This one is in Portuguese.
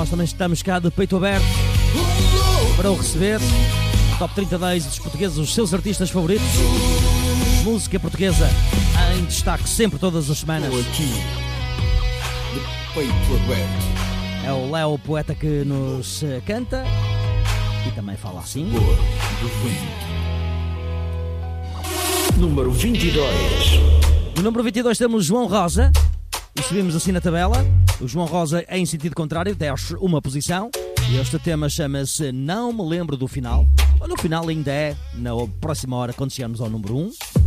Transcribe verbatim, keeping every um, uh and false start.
nós também estamos cá de peito aberto para o receber. Top trinta dez dos portugueses, os seus artistas favoritos. Música portuguesa em destaque sempre, todas as semanas. Aqui, de peito aberto. É o Léo, o poeta, que nos canta e também fala assim. Boa do vento. Número vinte e dois. No número vinte e dois temos João Rosa. E subimos assim na tabela. O João Rosa é em sentido contrário, desce uma posição. E este tema chama-se Não Me Lembro do Final. Olha, o final ainda é na próxima hora, quando chegarmos ao número um.